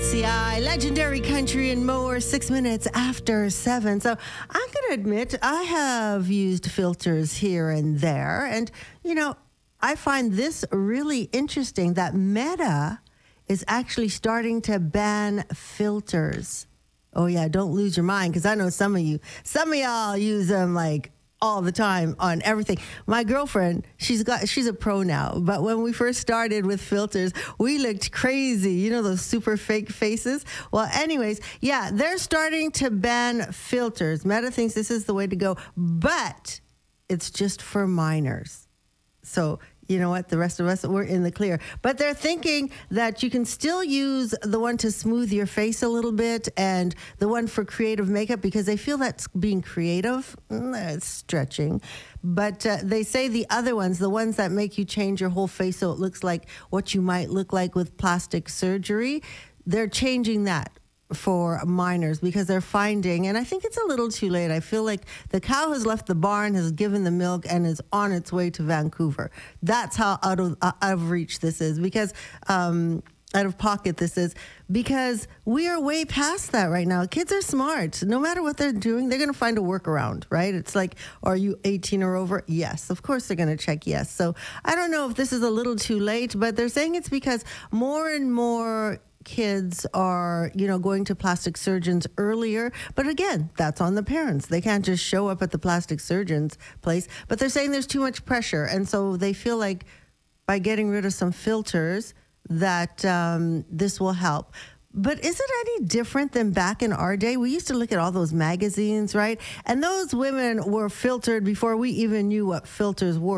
KCI, legendary country and more, 6 minutes after 7. So I'm going to admit I have used filters here and there. And, I find this really interesting that Meta is actually starting to ban filters. Oh, yeah, don't lose your mind because I know some of y'all use them like all the time on everything. My girlfriend, she's a pro now, but when we first started with filters, we looked crazy. Those super fake faces. Well, anyways, yeah, they're starting to ban filters. Meta thinks this is the way to go, but it's just for minors. So, you know what? The rest of us, we're in the clear. But they're thinking that you can still use the one to smooth your face a little bit and the one for creative makeup because they feel that's being creative. It's stretching. But they say the other ones, the ones that make you change your whole face so it looks like what you might look like with plastic surgery, they're changing that for minors because they're finding, and I think it's a little too late. I feel like the cow has left the barn, has given the milk, and is on its way to Vancouver. That's how out of reach this is because out of pocket this is because we are way past that right now. Kids are smart. No matter what they're doing, they're going to find a workaround, right? It's like, are you 18 or over? Yes, of course they're going to check yes. So I don't know if this is a little too late, but they're saying it's because more and more kids are, going to plastic surgeons earlier. But again, that's on the parents. They can't just show up at the plastic surgeon's place. But they're saying there's too much pressure. And so they feel like by getting rid of some filters that this will help. But is it any different than back in our day? We used to look at all those magazines, right? And those women were filtered before we even knew what filters were.